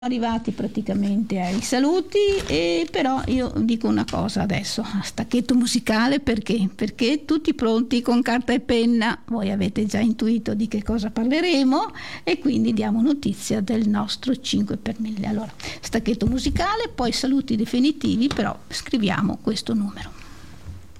Arrivati praticamente ai saluti, e però io dico una cosa adesso, a stacchetto musicale, perché tutti pronti con carta e penna, voi avete già intuito di che cosa parleremo e quindi diamo notizia del nostro 5 per 1000. Allora, stacchetto musicale, poi saluti definitivi, però scriviamo questo numero.